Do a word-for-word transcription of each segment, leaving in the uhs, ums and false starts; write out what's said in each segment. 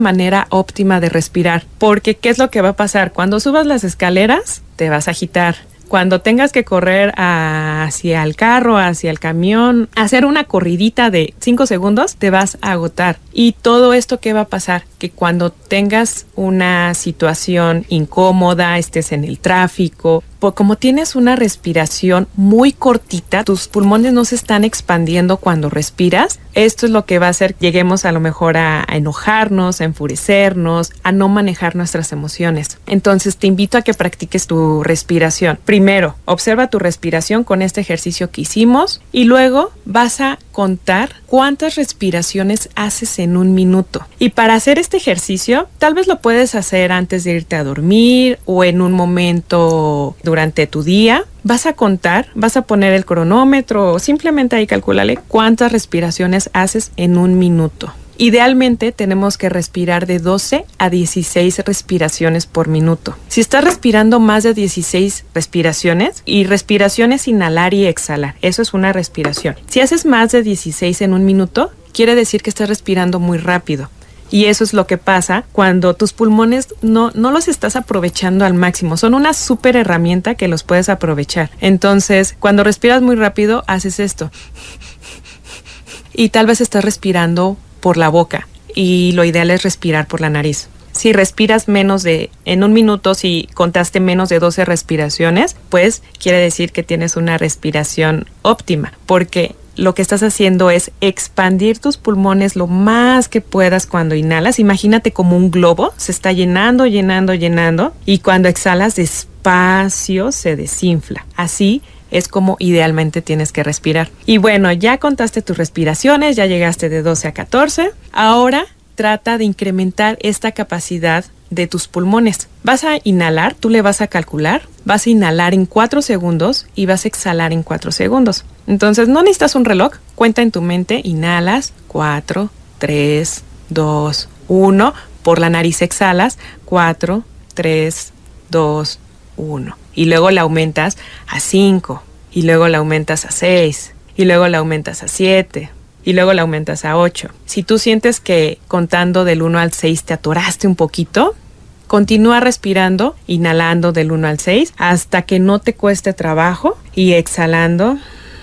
manera óptima de respirar, porque ¿qué es lo que va a pasar? Cuando subas las escaleras, te vas a agitar. Cuando tengas que correr hacia el carro, hacia el camión, hacer una corridita de cinco segundos, te vas a agotar. Y todo esto, ¿qué va a pasar? Que cuando tengas una situación incómoda, estés en el tráfico, pues como tienes una respiración muy cortita, tus pulmones no se están expandiendo cuando respiras. Esto es lo que va a hacer que lleguemos a lo mejor a, a enojarnos, a enfurecernos, a no manejar nuestras emociones. Entonces te invito a que practiques tu respiración. Primero, observa tu respiración con este ejercicio que hicimos y luego vas a contar cuántas respiraciones haces en un minuto. Y para hacer este ejercicio, tal vez lo puedes hacer antes de irte a dormir o en un momento durante tu día. Vas a contar, vas a poner el cronómetro o simplemente ahí calcúlale cuántas respiraciones haces en un minuto. Idealmente tenemos que respirar de doce a dieciséis respiraciones por minuto. Si estás respirando más de dieciséis respiraciones, y respiración es inhalar y exhalar, eso es una respiración. Si haces más de dieciséis en un minuto, quiere decir que estás respirando muy rápido. Y eso es lo que pasa cuando tus pulmones no, no los estás aprovechando al máximo. Son una súper herramienta que los puedes aprovechar. Entonces, cuando respiras muy rápido, haces esto. Y tal vez estás respirando por la boca y lo ideal es respirar por la nariz. Si respiras menos de, en un minuto, si contaste menos de doce respiraciones, pues quiere decir que tienes una respiración óptima, porque lo que estás haciendo es expandir tus pulmones lo más que puedas cuando inhalas. Imagínate como un globo, se está llenando, llenando, llenando, y cuando exhalas despacio se desinfla. Así es como idealmente tienes que respirar. Y bueno, ya contaste tus respiraciones, ya llegaste de doce a catorce. Ahora trata de incrementar esta capacidad de tus pulmones. Vas a inhalar, tú le vas a calcular, vas a inhalar en cuatro segundos y vas a exhalar en cuatro segundos. Entonces no necesitas un reloj, cuenta en tu mente, inhalas, cuatro, tres, dos, uno, por la nariz exhalas, cuatro, tres, dos, uno. Y luego la aumentas a cinco, y luego la aumentas a seis, y luego la aumentas a siete, y luego la aumentas a ocho. Si tú sientes que contando del uno al seis te atoraste un poquito, continúa respirando, inhalando del uno al seis hasta que no te cueste trabajo y exhalando.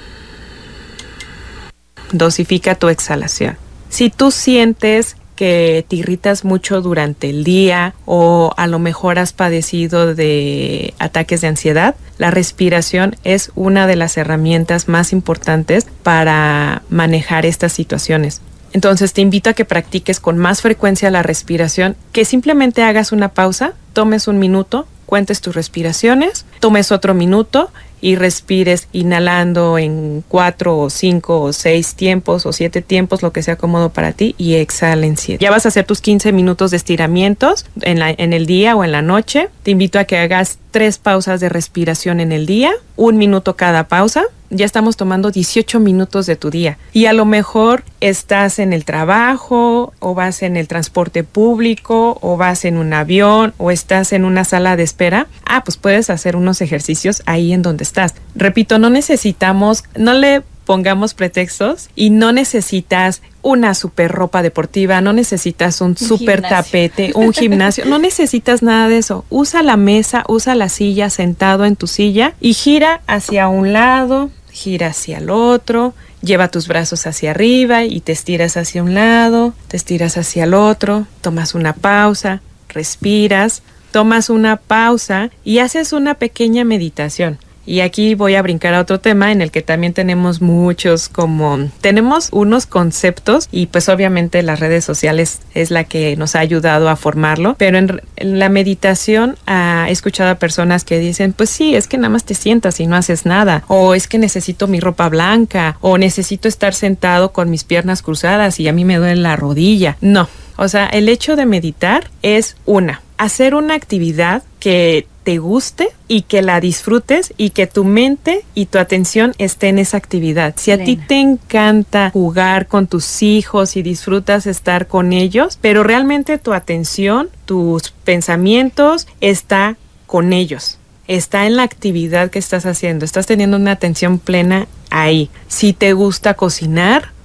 Dosifica tu exhalación. Si tú sientes que te irritas mucho durante el día o a lo mejor has padecido de ataques de ansiedad, la respiración es una de las herramientas más importantes para manejar estas situaciones. Entonces te invito a que practiques con más frecuencia la respiración, que simplemente hagas una pausa, tomes un minuto, cuentes tus respiraciones, tomes otro minuto y respires inhalando en cuatro o cinco o seis tiempos o siete tiempos, lo que sea cómodo para ti, y exhala en siete. Ya vas a hacer tus quince minutos de estiramientos en, la, en el día o en la noche. Te invito a que hagas tres pausas de respiración en el día, un minuto cada pausa. Ya estamos tomando dieciocho minutos de tu día. Y a lo mejor estás en el trabajo, o vas en el transporte público, o vas en un avión, o estás en una sala de espera. Ah, pues puedes hacer unos ejercicios ahí en donde estás. Repito, no necesitamos, no le pongamos pretextos y no necesitas una super ropa deportiva, no necesitas un, un super gimnasio. tapete, un gimnasio, no necesitas nada de eso. Usa la mesa, usa la silla, sentado en tu silla y gira hacia un lado, gira hacia el otro, lleva tus brazos hacia arriba y te estiras hacia un lado, te estiras hacia el otro, tomas una pausa, respiras, tomas una pausa y haces una pequeña meditación. Y aquí voy a brincar a otro tema en el que también tenemos muchos como, tenemos unos conceptos y pues obviamente las redes sociales es la que nos ha ayudado a formarlo, pero en, en la meditación ah, he escuchado a personas que dicen, pues sí, es que nada más te sientas y no haces nada, o es que necesito mi ropa blanca, o necesito estar sentado con mis piernas cruzadas y a mí me duele la rodilla. No, o sea, el hecho de meditar es una, hacer una actividad que te guste y que la disfrutes y que tu mente y tu atención esté en esa actividad. Si a ti te encanta jugar con tus hijos y disfrutas estar con ellos, pero realmente tu atención, tus pensamientos está con ellos, está en la actividad que estás haciendo, estás teniendo una atención plena ahí. Si te gusta cocinar,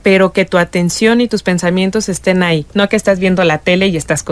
pero que tu atención y tus pensamientos estén ahí, no que estás viendo la tele y estás